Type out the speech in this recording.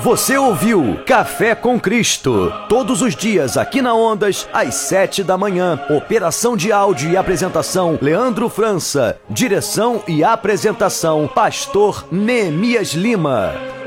Você ouviu Café com Cristo, todos os dias aqui na Ondas, às 7 da manhã. Operação de áudio e apresentação, Leandro França. Direção e apresentação, Pastor Neemias Lima.